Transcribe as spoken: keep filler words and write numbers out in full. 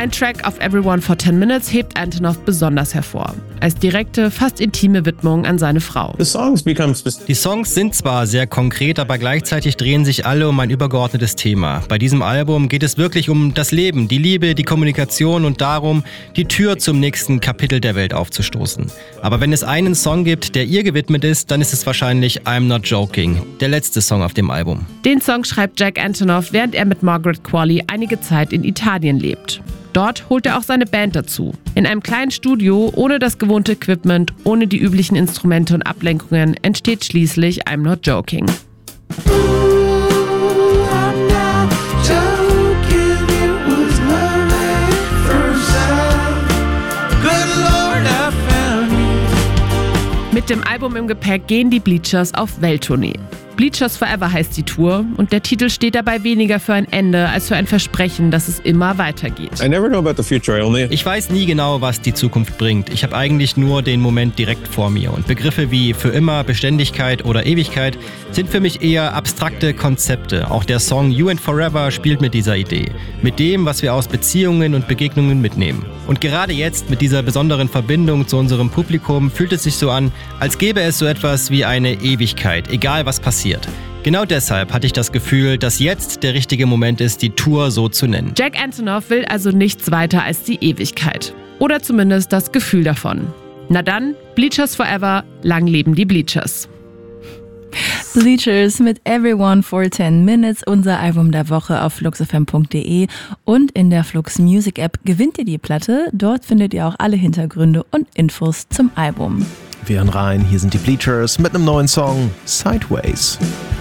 Ein Track auf Everyone for ten Minutes hebt Antonoff besonders hervor. Als direkte, fast intime Widmung an seine Frau. Die Songs sind zwar sehr konkret, aber gleichzeitig drehen sich alle um ein übergeordnetes Thema. Bei diesem Album geht es wirklich um das Leben, die Liebe, die Kommunikation und darum, die Tür zum nächsten Kapitel der Welt aufzustoßen. Aber wenn es einen Song gibt, der ihr gewidmet ist, dann ist es wahrscheinlich I'm Not Joking, der letzte Song auf dem Album. Den Song schreibt Jack Antonoff, während er mit Margaret Qualley einige Zeit in Italien lebt. Dort holt er auch seine Band dazu. In einem kleinen Studio, ohne das gewohnte Equipment, ohne die üblichen Instrumente und Ablenkungen, entsteht schließlich I'm Not Joking. Mit dem Album im Gepäck gehen die Bleachers auf Welttournee. Bleachers Forever heißt die Tour und der Titel steht dabei weniger für ein Ende als für ein Versprechen, dass es immer weitergeht. I never know about the future, only... Ich weiß nie genau, was die Zukunft bringt. Ich habe eigentlich nur den Moment direkt vor mir. Und Begriffe wie für immer, Beständigkeit oder Ewigkeit sind für mich eher abstrakte Konzepte. Auch der Song You and Forever spielt mit dieser Idee. Mit dem, was wir aus Beziehungen und Begegnungen mitnehmen. Und gerade jetzt mit dieser besonderen Verbindung zu unserem Publikum fühlt es sich so an, als gäbe es so etwas wie eine Ewigkeit, egal was passiert. Genau deshalb hatte ich das Gefühl, dass jetzt der richtige Moment ist, die Tour so zu nennen. Jack Antonoff will also nichts weiter als die Ewigkeit. Oder zumindest das Gefühl davon. Na dann, Bleachers Forever, lang leben die Bleachers. Bleachers mit Everyone for ten Minutes, unser Album der Woche auf flux f m punkt d e und in der Flux Music App gewinnt ihr die Platte. Dort findet ihr auch alle Hintergründe und Infos zum Album. Wir hören rein, hier sind die Bleachers mit einem neuen Song, Sideways.